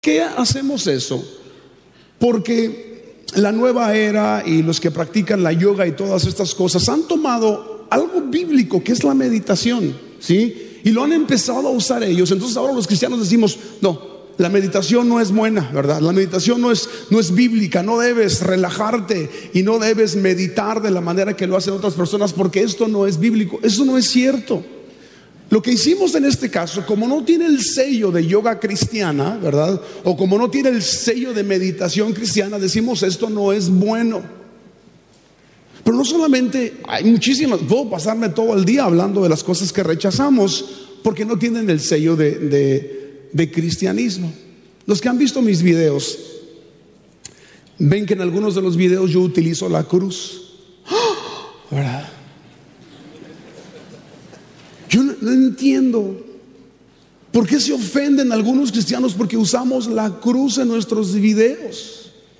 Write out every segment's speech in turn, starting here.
qué hacemos eso? Porque la nueva era y los que practican la yoga y todas estas cosas han tomado algo bíblico que es la meditación, ¿sí? Y lo han empezado a usar ellos. Entonces ahora los cristianos decimos, no, la meditación no es buena, ¿verdad? La meditación no es bíblica. No debes relajarte y no debes meditar de la manera que lo hacen otras personas, porque esto no es bíblico. Eso no es cierto. Lo que hicimos en este caso, como no tiene el sello de yoga cristiana, ¿verdad? O como no tiene el sello de meditación cristiana, decimos esto no es bueno. Pero no solamente, hay muchísimas, puedo pasarme todo el día hablando de las cosas que rechazamos porque no tienen el sello de cristianismo. Los que han visto mis videos ven que en algunos de los videos yo utilizo la cruz, ¿verdad? Yo no entiendo por qué se ofenden algunos cristianos porque usamos la cruz en nuestros videos.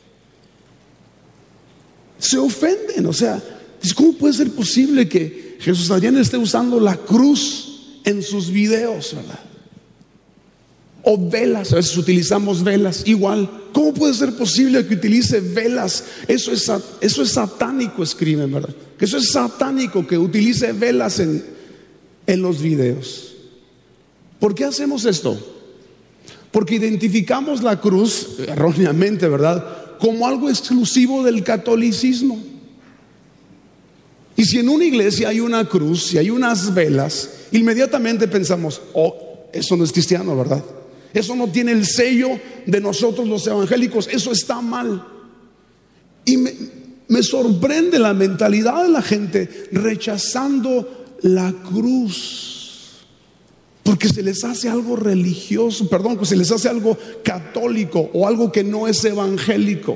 Se ofenden, o sea, ¿cómo puede ser posible que Jesús Adrián esté usando la cruz en sus videos, verdad? O velas, a veces utilizamos velas, igual. ¿Cómo puede ser posible que utilice velas? Eso es satánico, escriben, ¿verdad? Que eso es satánico que utilice velas en los videos. ¿Por qué hacemos esto? Porque identificamos la cruz, erróneamente, ¿verdad?, como algo exclusivo del catolicismo. Y si en una iglesia hay una cruz y hay unas velas, inmediatamente pensamos, oh, eso no es cristiano, ¿verdad? Eso no tiene el sello de nosotros los evangélicos, eso está mal. Y me sorprende la mentalidad de la gente rechazando la cruz porque se les hace algo religioso, que se les hace algo católico o algo que no es evangélico.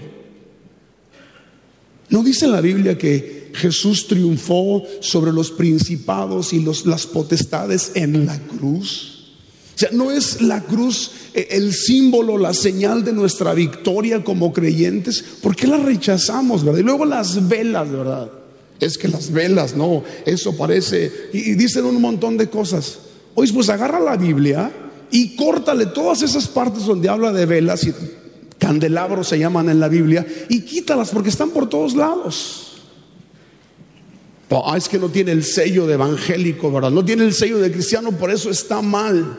¿No dice la Biblia que Jesús triunfó sobre los principados y las potestades en la cruz? O sea, ¿no es la cruz el símbolo, la señal de nuestra victoria como creyentes? ¿Por qué la rechazamos, verdad? Y luego las velas, ¿verdad? Es que las velas, no, eso parece, y dicen un montón de cosas. Oye, pues agarra la Biblia y córtale todas esas partes donde habla de velas, y candelabros se llaman en la Biblia, y quítalas porque están por todos lados. Es que no tiene el sello de evangélico, ¿verdad? No tiene el sello de cristiano, por eso está mal.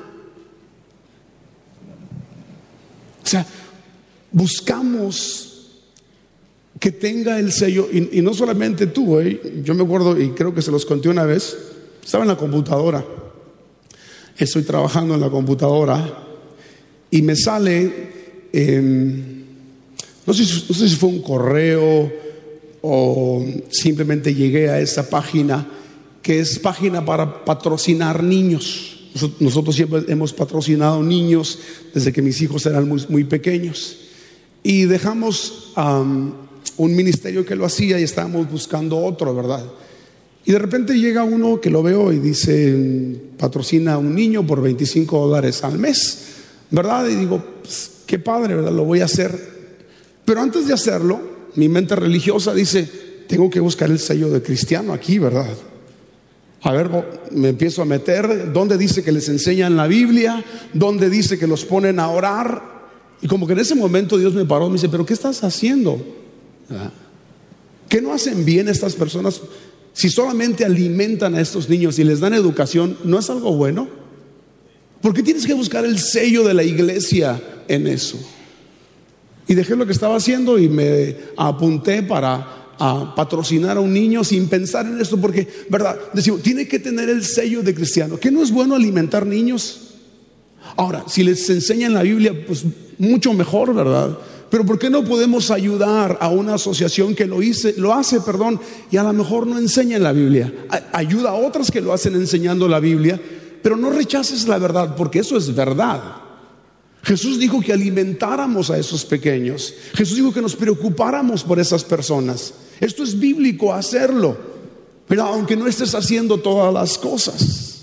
O sea, buscamos que tenga el sello, y no solamente tú, yo me acuerdo, y creo que se los conté una vez, estaba en la computadora, estoy trabajando en la computadora y me sale, no sé si fue un correo o simplemente llegué a esa página, que es página para patrocinar niños. Nosotros siempre hemos patrocinado niños desde que mis hijos eran muy, muy pequeños, y dejamos un ministerio que lo hacía y estábamos buscando otro, ¿verdad? Y de repente llega uno que lo veo y dice, patrocina a un niño por $25 al mes, ¿verdad? Y digo, pues, qué padre, ¿verdad? Lo voy a hacer. Pero antes de hacerlo, mi mente religiosa dice, tengo que buscar el sello de cristiano aquí, ¿verdad? A ver, me empiezo a meter, ¿dónde dice que les enseñan la Biblia? ¿Dónde dice que los ponen a orar? Y como que en ese momento Dios me paró y me dice, ¿pero qué estás haciendo? ¿Qué no hacen bien estas personas? Si solamente alimentan a estos niños y les dan educación, ¿no es algo bueno? ¿Por qué tienes que buscar el sello de la iglesia en eso? Y dejé lo que estaba haciendo y me apunté para patrocinar a un niño sin pensar en esto, porque, ¿verdad? Decimos, tiene que tener el sello de cristiano. ¿Qué no es bueno alimentar niños? Ahora, si les enseñan la Biblia, pues mucho mejor, ¿verdad? Pero ¿por qué no podemos ayudar a una asociación que lo hace, y a lo mejor no enseña la Biblia? Ayuda a otras que lo hacen enseñando la Biblia, pero no rechaces la verdad, porque eso es verdad. Jesús dijo que alimentáramos a esos pequeños. Jesús dijo que nos preocupáramos por esas personas. Esto es bíblico hacerlo, pero aunque no estés haciendo todas las cosas.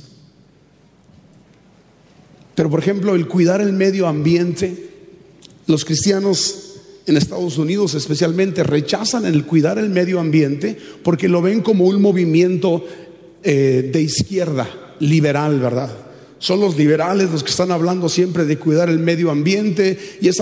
Pero por ejemplo, el cuidar el medio ambiente, los cristianos en Estados Unidos especialmente rechazan el cuidar el medio ambiente porque lo ven como un movimiento de izquierda, liberal, ¿verdad? Son los liberales los que están hablando siempre de cuidar el medio ambiente y esa